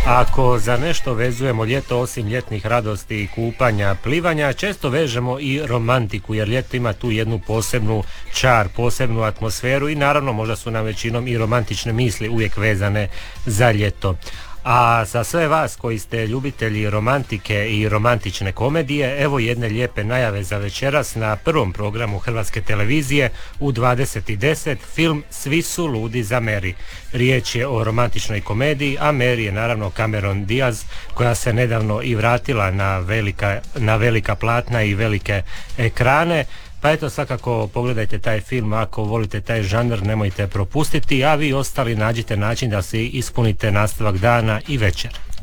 Ako za nešto vezujemo ljeto, osim ljetnih radosti i kupanja, plivanja, često vežemo i romantiku, jer ljeto ima tu jednu posebnu čar, posebnu atmosferu i naravno možda su nam većinom i romantične misli uvijek vezane za ljeto. A za sve vas koji ste ljubitelji romantike i romantične komedije, evo jedne lijepe najave za večeras na prvom programu Hrvatske televizije u 20:10, film Svi su ludi za Mary. Riječ je o romantičnoj komediji, a Mary je naravno Cameron Diaz, koja se nedavno i vratila na velika platna i velike ekrane. Pa eto, svakako pogledajte taj film, ako volite taj žanr nemojte propustiti, a vi ostali nađite način da si ispunite nastavak dana i večer.